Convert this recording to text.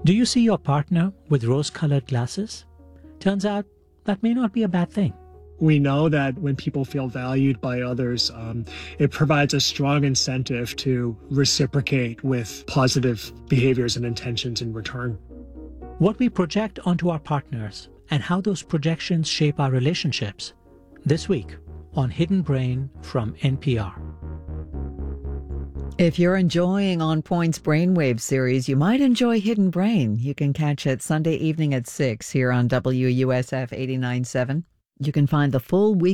Do you see your partner with rose-colored glasses? Turns out that may not be a bad thing. We know that when people feel valued by others, it provides a strong incentive to reciprocate with positive behaviors and intentions in return. What we project onto our partners and how those projections shape our relationships. This week on Hidden Brain from NPR. If you're enjoying On Point's Brainwave series, you might enjoy Hidden Brain. You can catch it Sunday evening at 6 here on WUSF 89.7. You can find the full week